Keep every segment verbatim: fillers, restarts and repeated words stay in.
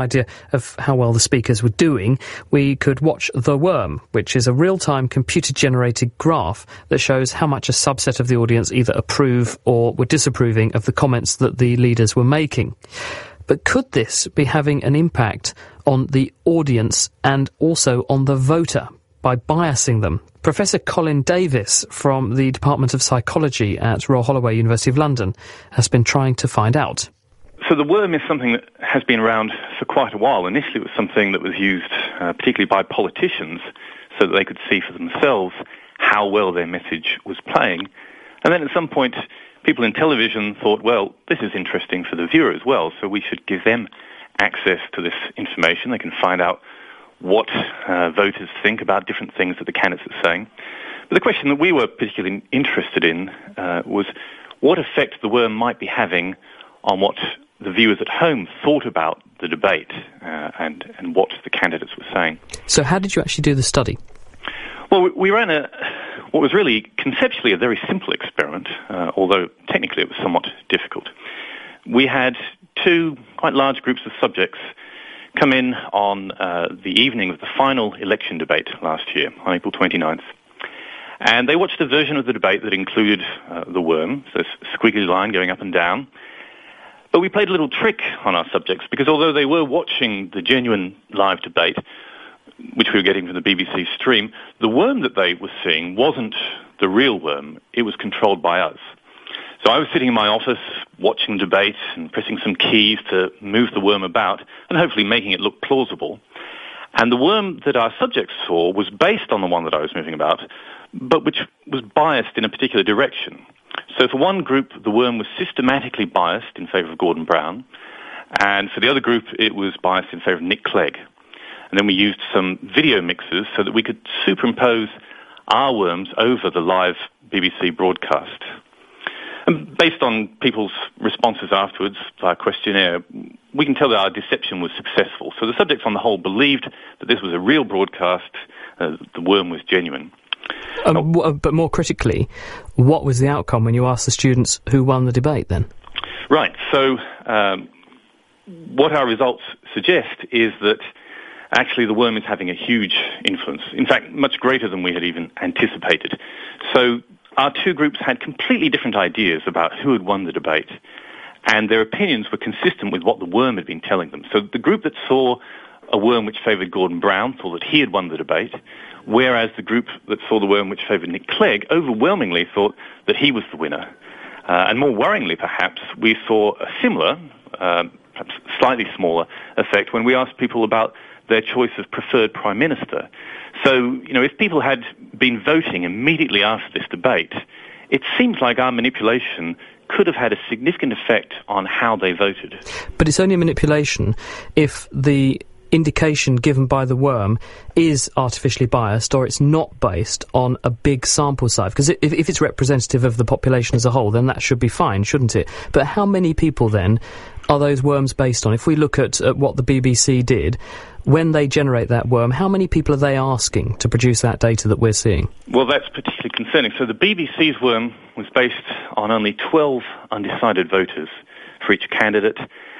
idea of how well the speakers were doing, we could watch The Worm, which is a real-time computer-generated graph that shows how much a subset of the audience either approve or were disapproving of the comments that the leaders were making. But could this be having an impact on the audience and also on the voter by biasing them? Professor Colin Davis from the Department of Psychology at Royal Holloway, University of London, has been trying to find out. So the worm is something that has been around for quite a while. Initially it was something that was used uh, particularly by politicians so that they could see for themselves how well their message was playing. And then at some point people in television thought, well, this is interesting for the viewer as well, so we should give them access to this information. They can find out what uh, voters think about different things that the candidates are saying. But the question that we were particularly interested in uh, was what effect the worm might be having on what the viewers at home thought about the debate uh, and, and what the candidates were saying. So how did you actually do the study? Well, we, we ran a what was really conceptually a very simple experiment, uh, although technically it was somewhat difficult. We had two quite large groups of subjects come in on uh, the evening of the final election debate last year, on April twenty-ninth. And they watched a version of the debate that included uh, the worm, so this squiggly line going up and down. But we played a little trick on our subjects, because although they were watching the genuine live debate, which we were getting from the B B C stream, the worm that they were seeing wasn't the real worm, it was controlled by us. So I was sitting in my office watching debate and pressing some keys to move the worm about and hopefully making it look plausible. And the worm that our subjects saw was based on the one that I was moving about, but which was biased in a particular direction. So for one group, the worm was systematically biased in favour of Gordon Brown, and for the other group, it was biased in favour of Nick Clegg. And then we used some video mixers so that we could superimpose our worms over the live B B C broadcast. And based on people's responses afterwards, our questionnaire, we can tell that our deception was successful. So the subjects on the whole believed that this was a real broadcast, uh, the worm was genuine. Um, w- but more critically, what was the outcome when you asked the students who won the debate then? Right, so um, what our results suggest is that actually the worm is having a huge influence, in fact much greater than we had even anticipated. So our two groups had completely different ideas about who had won the debate, and their opinions were consistent with what the worm had been telling them. So the group that saw a worm which favoured Gordon Brown thought that he had won the debate, whereas the group that saw the worm which favoured Nick Clegg overwhelmingly thought that he was the winner. Uh, and more worryingly, perhaps, we saw a similar, uh, perhaps slightly smaller effect when we asked people about their choice of preferred Prime Minister. So, you know, if people had been voting immediately after this debate, it seems like our manipulation could have had a significant effect on how they voted. But it's only a manipulation if the indication given by the worm is artificially biased or it's not based on a big sample size. Because if, if it's representative of the population as a whole, then that should be fine, shouldn't it? But how many people, then, are those worms based on? If we look at, at what the B B C did, when they generate that worm, how many people are they asking to produce that data that we're seeing? Well, that's particularly concerning. So the B B C's worm was based on only twelve undecided voters for each candidate.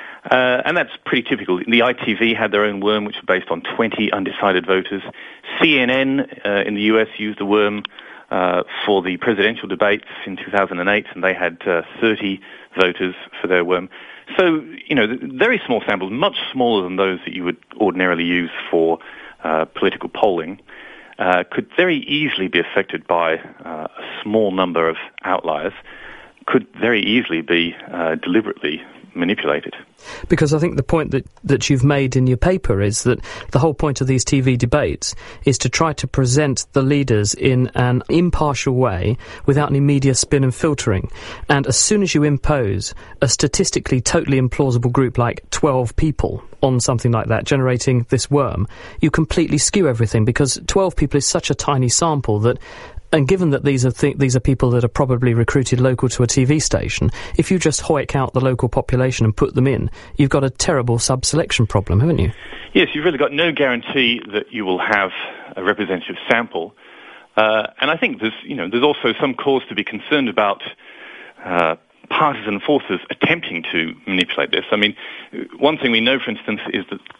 Uh, and that's pretty typical. The I T V had their own worm, which was based on twenty undecided voters. C N N uh, in the U S used a worm uh, for the presidential debates in two thousand eight, and they had uh, thirty voters for their worm. So, you know, very small samples, much smaller than those that you would ordinarily use for uh, political polling, uh, could very easily be affected by uh, a small number of outliers, could very easily be uh, deliberately manipulated. Because I think the point that, that you've made in your paper is that the whole point of these T V debates is to try to present the leaders in an impartial way without any media spin and filtering. And as soon as you impose a statistically totally implausible group like twelve people on something like that, generating this worm, you completely skew everything, because twelve people is such a tiny sample that, and given that these are th- these are people that are probably recruited local to a T V station, if you just hoik out the local population and put them in, you've got a terrible sub-selection problem, haven't you? Yes, you've really got no guarantee that you will have a representative sample. Uh, and I think there's, you know, there's also some cause to be concerned about uh, partisan forces attempting to manipulate this. I mean, one thing we know, for instance, is that